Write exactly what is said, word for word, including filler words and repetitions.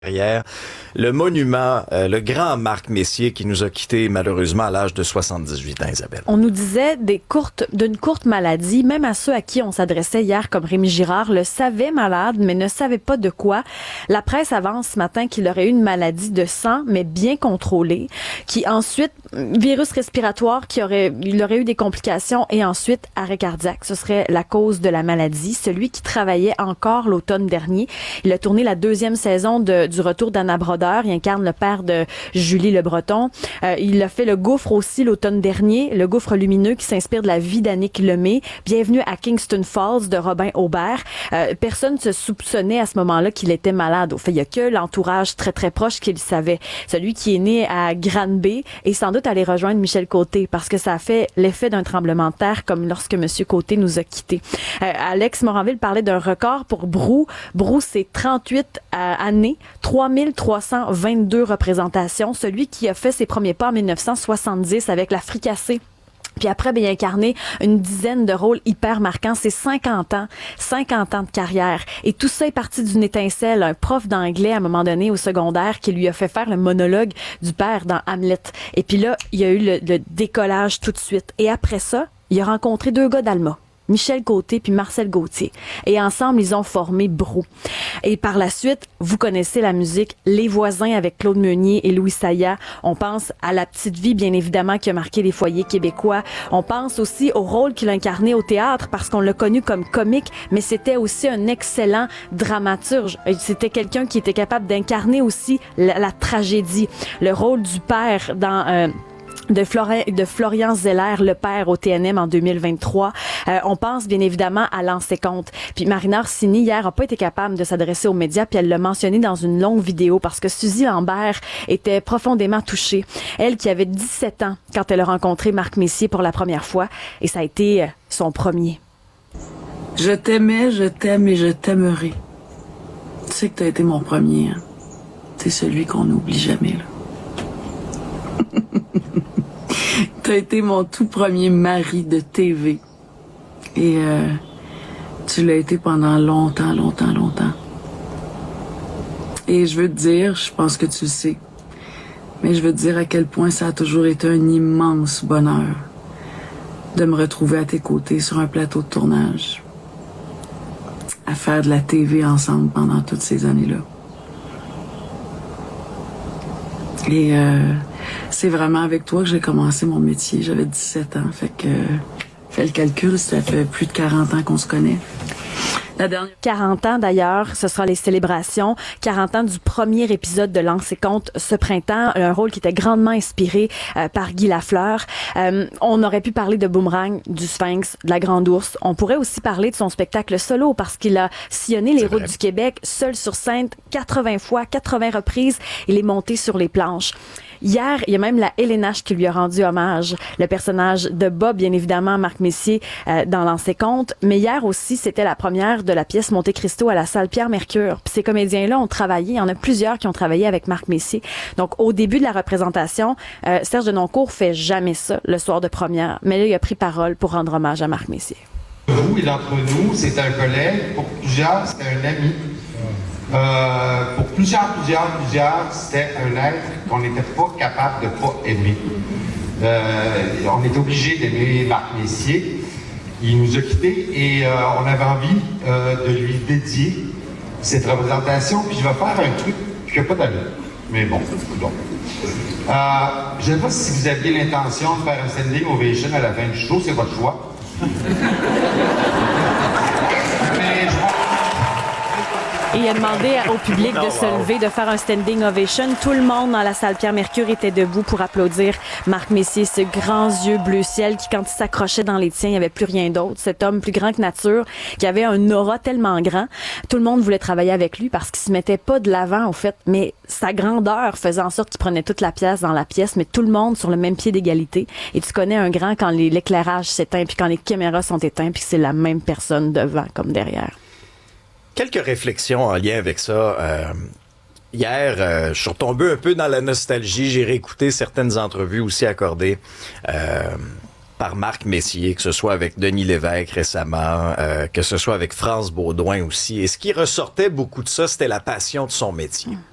Hier, le monument, euh, le grand Marc Messier qui nous a quittés malheureusement à l'âge de soixante-dix-huit ans, Isabelle. On nous disait des courtes, d'une courte maladie, même à ceux à qui on s'adressait hier, comme Rémi Girard, le savait malade, mais ne savait pas de quoi. La presse avance ce matin qu'il aurait eu une maladie de sang, mais bien contrôlée, qui ensuite, virus respiratoire, qui aurait, il aurait eu des complications et ensuite arrêt cardiaque. Ce serait la cause de la maladie. Celui qui travaillait encore l'automne dernier, il a tourné la deuxième saison de du retour d'Anna Brodeur. Il incarne le père de Julie Le Breton. Euh, il a fait le gouffre aussi l'automne dernier, le gouffre lumineux qui s'inspire de la vie d'Annick Lemay. Bienvenue à Kingston Falls de Robin Aubert. Euh, personne ne se soupçonnait à ce moment-là qu'il était malade. Au fait, il y a que l'entourage très très proche qui le savait. Celui qui est né à Granby est sans doute allé rejoindre Michel Côté parce que ça a fait l'effet d'un tremblement de terre comme lorsque Monsieur Côté nous a quittés. Euh, Alex Moranville parlait d'un record pour Brou. Brou, c'est trente-huit euh, années, trois mille trois cent vingt-deux représentations. Celui qui a fait ses premiers pas en mille neuf cent soixante-dix avec la fricassée. Puis après, ben, il a incarné une dizaine de rôles hyper marquants. C'est cinquante ans, cinquante ans de carrière. Et tout ça est parti d'une étincelle. Un prof d'anglais, à un moment donné, au secondaire, qui lui a fait faire le monologue du père dans Hamlet. Et puis là, il y a eu le, le décollage tout de suite. Et après ça, il a rencontré deux gars d'Alma. Michel Côté puis Marcel Gauthier. Et ensemble, ils ont formé Brou. Et par la suite, vous connaissez la musique Les Voisins avec Claude Meunier et Louis Saya. On pense à La Petite Vie, bien évidemment, qui a marqué les foyers québécois. On pense aussi au rôle qu'il a incarné au théâtre parce qu'on l'a connu comme comique, mais c'était aussi un excellent dramaturge. C'était quelqu'un qui était capable d'incarner aussi la, la tragédie. Le rôle du père dans... Euh, de, Florent, de Florian Zeller, le père au T N M en deux mille vingt-trois. Euh, on pense bien évidemment à Lancé Compte. Puis Marina Orsini, hier, a pas été capable de s'adresser aux médias, puis elle l'a mentionné dans une longue vidéo parce que Suzy Lambert était profondément touchée. Elle qui avait dix-sept ans quand elle a rencontré Marc Messier pour la première fois, et ça a été son premier. Je t'aimais, je t'aime et je t'aimerai. Tu sais que t'as été mon premier, hein? T'es celui qu'on n'oublie jamais, là. T'as été mon tout premier mari de T V. Et euh, tu l'as été pendant longtemps, longtemps, longtemps. Et je veux te dire, je pense que tu le sais, mais je veux te dire à quel point ça a toujours été un immense bonheur de me retrouver à tes côtés sur un plateau de tournage, à faire de la T V ensemble pendant toutes ces années-là. Et euh, c'est vraiment avec toi que j'ai commencé mon métier. J'avais dix-sept ans, fait que fais le calcul, ça fait plus de quarante ans qu'on se connaît. La dernière... quarante ans d'ailleurs, ce sera les célébrations. quarante ans du premier épisode de Lancé Compte ce printemps, un rôle qui était grandement inspiré euh, par Guy Lafleur. Euh, on aurait pu parler de Boomerang, du Sphinx, de la Grande Ourse. On pourrait aussi parler de son spectacle solo parce qu'il a sillonné les routes du Québec seul sur scène quatre-vingts fois, quatre-vingts reprises. Il est monté sur les planches. Hier, il y a même la L N H qui lui a rendu hommage. Le personnage de Bob, bien évidemment, Marc Messier, euh, dans Lancé Compte. Mais hier aussi, c'était la première de la pièce Monte Cristo à la salle Pierre-Mercure. Puis ces comédiens-là ont travaillé. Il y en a plusieurs qui ont travaillé avec Marc Messier. Donc, au début de la représentation, euh, Serge Denoncourt fait jamais ça le soir de première. Mais là, il a pris parole pour rendre hommage à Marc Messier. Vous et d'entre nous, c'est un collègue. Pour plusieurs, c'est un ami. Euh, pour plusieurs, plusieurs, plusieurs, c'était un être qu'on n'était pas capable de pas aimer. Euh, on est obligé d'aimer Marc Messier. Il nous a quittés et euh, on avait envie euh, de lui dédier cette représentation. Puis je vais faire un truc qui n'a pas d'allure. Mais bon, donc. Euh, je ne sais pas si vous aviez l'intention de faire un standing ovation à la fin du show, c'est votre choix. Mais je Et il a demandé au public de se lever, de faire un standing ovation. Tout le monde dans la salle Pierre-Mercure était debout pour applaudir Marc Messier, ce grand yeux bleu ciel qui, quand il s'accrochait dans les tiens, il n'y avait plus rien d'autre. Cet homme plus grand que nature, qui avait un aura tellement grand. Tout le monde voulait travailler avec lui parce qu'il se mettait pas de l'avant, au fait. Mais sa grandeur faisait en sorte qu'il prenait toute la pièce dans la pièce, mais tout le monde sur le même pied d'égalité. Et tu connais un grand quand les, l'éclairage s'éteint, puis quand les caméras sont éteintes, puis que c'est la même personne devant comme derrière. Quelques réflexions en lien avec ça. Euh, hier, euh, je suis retombé un peu dans la nostalgie. J'ai réécouté certaines entrevues aussi accordées euh, par Marc Messier, que ce soit avec Denis Lévesque récemment, euh, que ce soit avec France Baudouin aussi. Et ce qui ressortait beaucoup de ça, c'était la passion de son métier. Mmh.